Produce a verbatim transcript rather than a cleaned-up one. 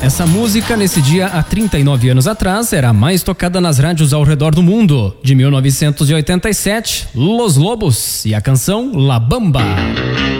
Essa música, nesse dia há trinta e nove anos atrás, era a mais tocada nas rádios ao redor do mundo. De mil novecentos e oitenta e sete, Los Lobos e a canção La Bamba.